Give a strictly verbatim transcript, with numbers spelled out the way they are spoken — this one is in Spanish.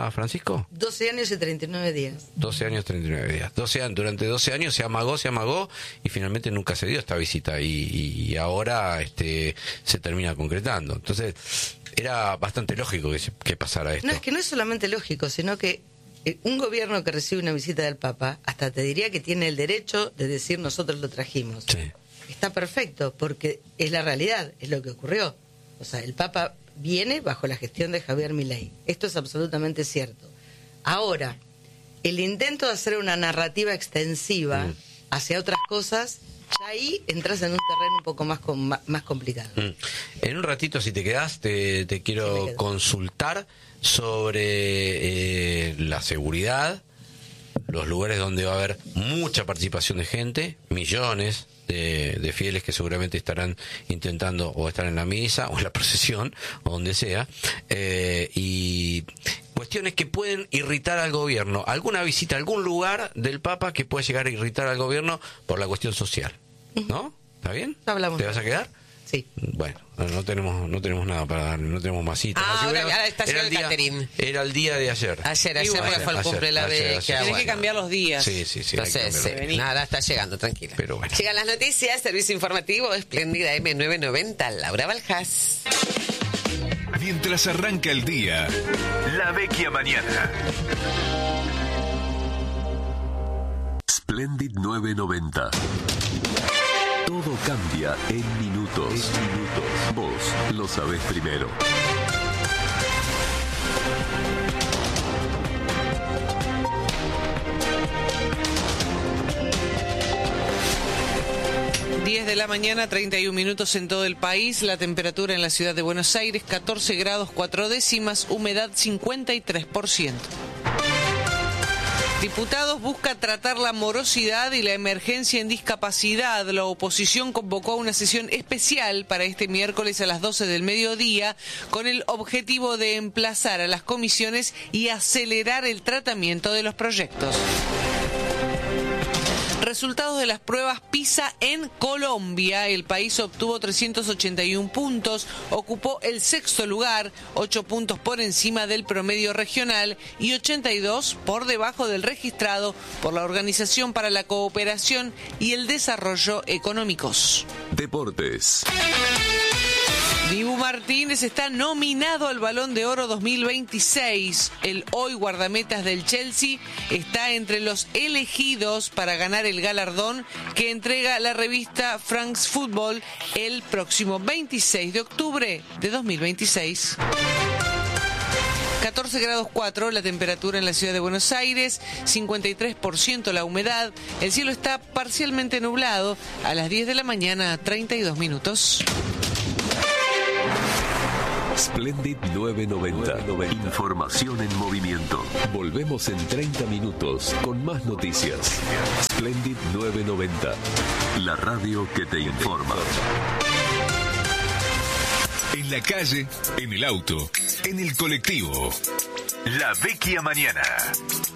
a Francisco? doce años y treinta y nueve días. doce años, treinta y nueve días. doce años, durante doce años se amagó, se amagó y finalmente nunca se dio esta visita y, y, y ahora este se termina concretando. Entonces, era bastante lógico que, se, que pasara esto. No, es que no es solamente lógico, sino que eh, un gobierno que recibe una visita del Papa, hasta te diría que tiene el derecho de decir nosotros lo trajimos. Sí. Está perfecto, porque es la realidad, es lo que ocurrió. O sea, el Papa viene bajo la gestión de Javier Milei. Esto es absolutamente cierto. Ahora, el intento de hacer una narrativa extensiva mm. hacia otras cosas, ya ahí entras en un terreno un poco más con, más complicado. Mm. En un ratito, si te quedás, te, te quiero sí, consultar sobre eh, la seguridad, los lugares donde va a haber mucha participación de gente, millones de, de fieles que seguramente estarán intentando o estar en la misa o en la procesión o donde sea, eh, y cuestiones que pueden irritar al gobierno. ¿Alguna visita a algún lugar del Papa que puede llegar a irritar al gobierno por la cuestión social? ¿No? ¿Está bien? Hablamos. ¿Te vas a quedar? Sí. Bueno, no tenemos no tenemos nada para dar, no tenemos masitas. Ah, ahora, ahora está era el día, catering. Era el día de ayer. Ayer, ayer bueno, fue el cumple de la vecchia. Tienes bueno. que cambiar los días. Sí, sí, sí. Entonces, sí, nada, está llegando, tranquila. Pero bueno. Llegan las noticias, servicio informativo, Espléndida eme novecientos noventa, Laura Baljas. Mientras arranca el día, La Vecchia Mañana. Splendid novecientos noventa. Todo cambia en minutos. En minutos. Vos lo sabés primero. diez de la mañana, treinta y un minutos en todo el país. La temperatura en la ciudad de Buenos Aires, catorce grados cuatro décimas, humedad cincuenta y tres por ciento. Diputados busca tratar la morosidad y la emergencia en discapacidad. La oposición convocó una sesión especial para este miércoles a las doce del mediodía con el objetivo de emplazar a las comisiones y acelerar el tratamiento de los proyectos. Resultados de las pruebas PISA en Colombia. El país obtuvo trescientos ochenta y un puntos, ocupó el sexto lugar, ocho puntos por encima del promedio regional y ochenta y dos por debajo del registrado por la Organización para la Cooperación y el Desarrollo Económicos. Deportes. Dibu Martínez está nominado al Balón de Oro dos mil veintiséis. El hoy guardametas del Chelsea está entre los elegidos para ganar el galardón que entrega la revista France Football el próximo veintiséis de octubre de dos mil veintiséis. catorce grados cuatro la temperatura en la ciudad de Buenos Aires, cincuenta y tres por ciento la humedad. El cielo está parcialmente nublado. A las diez de la mañana, treinta y dos minutos. Splendid novecientos noventa. Información en movimiento. Volvemos en treinta minutos con más noticias. Splendid novecientos noventa. La radio que te informa. En la calle, en el auto, en el colectivo. La Vecchia Mañana.